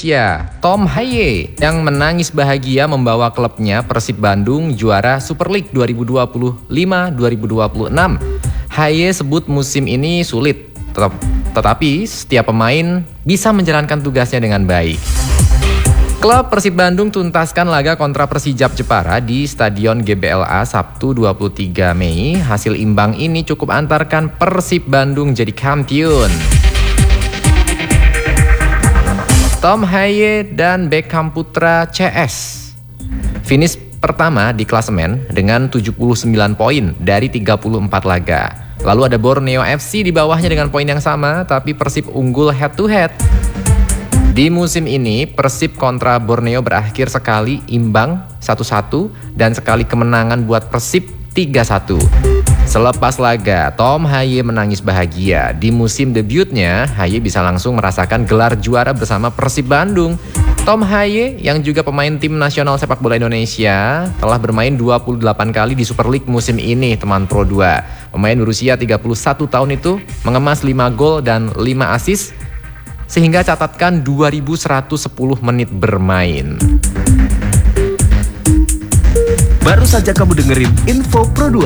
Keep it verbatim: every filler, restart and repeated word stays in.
Indonesia, Tom Haye, yang menangis bahagia membawa klubnya Persib Bandung juara Super League dua ribu dua puluh lima dua ribu dua puluh enam. Haye sebut musim ini sulit, tetap, tetapi setiap pemain bisa menjalankan tugasnya dengan baik. Klub Persib Bandung tuntaskan laga kontra Persijap Jepara di Stadion G B L A Sabtu dua puluh tiga Mei. Hasil imbang ini cukup antarkan Persib Bandung jadi kampiun. Tom Haye dan Beckham Putra C S finish pertama di klasemen dengan tujuh puluh sembilan poin dari tiga puluh empat laga. Lalu ada Borneo F C di bawahnya dengan poin yang sama, tapi Persib unggul head to head. Di musim ini, Persib kontra Borneo berakhir sekali imbang satu satu dan sekali kemenangan buat Persib tiga satu. Selepas laga, Tom Haye menangis bahagia. Di musim debutnya, Haye bisa langsung merasakan gelar juara bersama Persib Bandung. Tom Haye, yang juga pemain tim nasional sepak bola Indonesia, telah bermain dua puluh delapan kali di Super League musim ini, teman Pro dua. Pemain berusia tiga puluh satu tahun itu mengemas lima gol dan lima assist, sehingga catatkan dua ribu seratus sepuluh menit bermain. Baru saja kamu dengerin Info Pro dua.